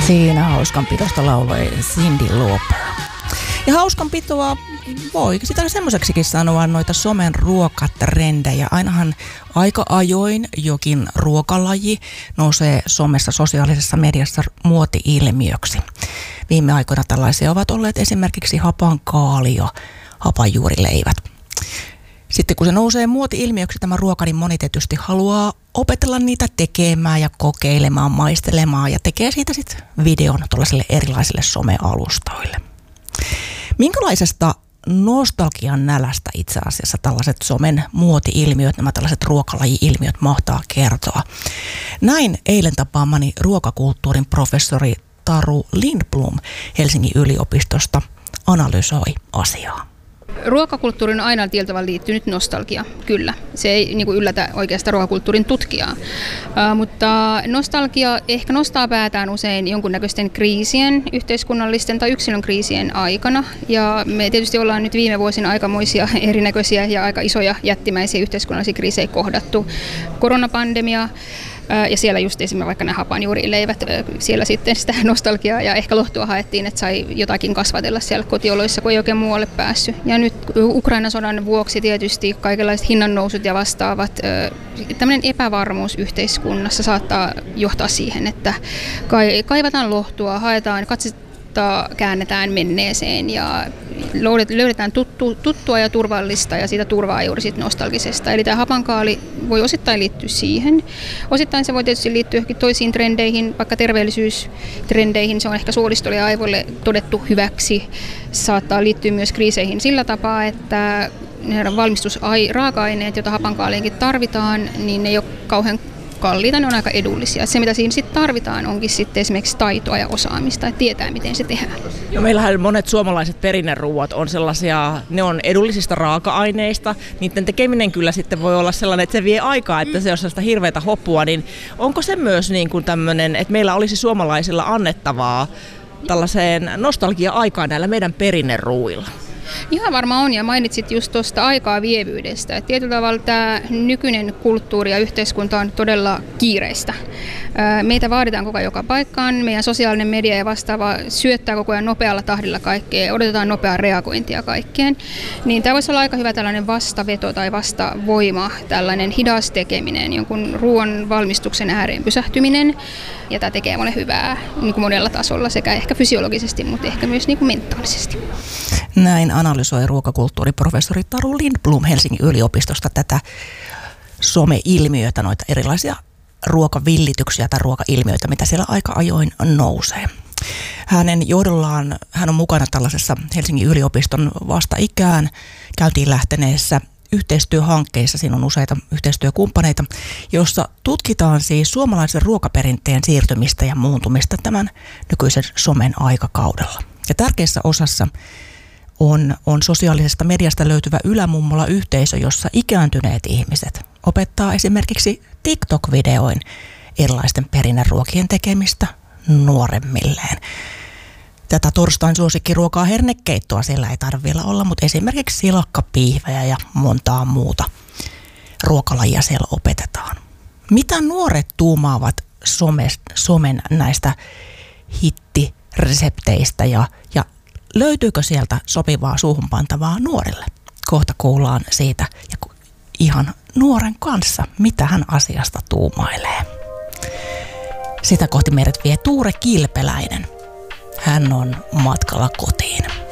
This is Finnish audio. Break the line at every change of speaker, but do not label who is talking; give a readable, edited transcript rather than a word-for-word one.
Siinä hauskanpidosta lauloi Cyndi Lauper. Ja hauskanpitoa voi sitä semmoiseksikin sanoa noita somen ruokatrendejä. Ainahan aika ajoin jokin ruokalaji nousee somessa sosiaalisessa mediassa muoti-ilmiöksi. Viime aikoina tällaisia ovat olleet esimerkiksi hapankaali ja hapanjuurileivät. Sitten kun se nousee muoti-ilmiöksi tämä ruoka, niin moni tietysti haluaa opetella niitä tekemään ja kokeilemaan, maistelemaan ja tekee siitä sitten videon tuollaisille erilaisille somealustoille. Minkälaisesta nostalgian nälästä itse asiassa tällaiset somen muoti-ilmiöt, nämä tällaiset ruokalaji-ilmiöt mahtaa kertoa? Näin eilen tapaamani ruokakulttuurin professori Taru Lindblom Helsingin yliopistosta analysoi asiaa.
Ruokakulttuurin on aina tietyllä liittynyt nostalgia, kyllä. Se ei yllätä oikeastaan ruokakulttuurin tutkijaa. Mutta nostalgia ehkä nostaa päätään usein jonkunnäköisten kriisien, yhteiskunnallisten tai yksilön kriisien aikana. Ja me tietysti ollaan nyt viime vuosina aikamoisia erinäköisiä ja aika isoja jättimäisiä yhteiskunnallisia kriisejä kohdattu. Koronapandemia. Ja siellä just esimerkiksi vaikka nämä hapanjuurileivät, siellä sitten sitä nostalgiaa ja ehkä lohtua haettiin, että sai jotakin kasvatella siellä kotioloissa, kun ei oikein muualle päässyt. Ja nyt Ukrainan sodan vuoksi tietysti kaikenlaiset hinnannousut ja vastaavat, tämmöinen epävarmuus yhteiskunnassa saattaa johtaa siihen, että kaivataan lohtua, haetaan käännetään menneeseen ja löydetään tuttua ja turvallista ja siitä turvaa juuri siitä nostalgisesta. Eli tämä hapankaali voi osittain liittyä siihen. Osittain se voi tietysti liittyä johonkin toisiin trendeihin, vaikka terveellisyystrendeihin. Se on ehkä suolistolle ja aivoille todettu hyväksi. Saattaa liittyä myös kriiseihin sillä tapaa, että ne valmistusraaka-aineet, joita hapankaaliinkin tarvitaan, niin ne ei ole kauhean kalliita, ne on aika edullisia. Se, mitä siinä sitten tarvitaan, onkin sitten esimerkiksi taitoa ja osaamista, että tietää, miten se tehdään.
No, meillähän monet suomalaiset perinneruuat on sellaisia, ne on edullisista raaka-aineista. Niiden tekeminen kyllä sitten voi olla sellainen, että se vie aikaa, että se on sellaista hirveätä hopua. Niin onko se myös niin kuin tämmöinen, että meillä olisi suomalaisilla annettavaa tällaiseen nostalgia-aikaan näillä meidän perinneruuilla?
Ihan varmaan on, ja mainitsit just tuosta aikaa vievyydestä. Et tietyllä tavalla tämä nykyinen kulttuuri ja yhteiskunta on todella kiireistä. Meitä vaaditaan koko ajan joka paikkaan, meidän sosiaalinen media ja vastaava syöttää koko ajan nopealla tahdilla kaikkea, odotetaan nopeaa reagointia kaikkeen. Niin tämä voisi olla aika hyvä tällainen vastaveto tai vastavoima, tällainen hidas tekeminen, jonkun ruoan valmistuksen ääreen pysähtyminen. Ja tämä tekee monen hyvää niin kuin monella tasolla, sekä ehkä fysiologisesti, mutta ehkä myös niin kuin mentaalisesti.
Näin analysoi ruokakulttuuriprofessori Taru Lindblom Helsingin yliopistosta tätä some-ilmiötä, noita erilaisia ruokavillityksiä tai ruokailmiöitä, mitä siellä aika ajoin nousee. Hänen johdollaan hän on mukana tällaisessa Helsingin yliopiston vastaikään käyntiin lähteneessä yhteistyöhankkeissa. Siinä on useita yhteistyökumppaneita, joissa tutkitaan siis suomalaisen ruokaperinteen siirtymistä ja muuntumista tämän nykyisen somen aikakaudella. Ja tärkeässä osassa on sosiaalisesta mediasta löytyvä ylämummola-yhteisö, jossa ikääntyneet ihmiset opettaa esimerkiksi TikTok-videoin erilaisten perinneruokien tekemistä nuoremmilleen. Tätä torstain suosikkiruokaa hernekeittoa siellä ei tarvitse vielä olla, mutta esimerkiksi silakkapiihvejä ja montaa muuta ruokalajia siellä opetetaan. Mitä nuoret tuumaavat somen näistä hittiresepteistä ja löytyykö sieltä sopivaa suuhunpantavaa nuorille? Kohta kuullaan siitä ja ihan nuoren kanssa, mitä hän asiasta tuumailee. Sitä kohti meidät vie Tuure Kilpeläinen. Hän on matkalla kotiin.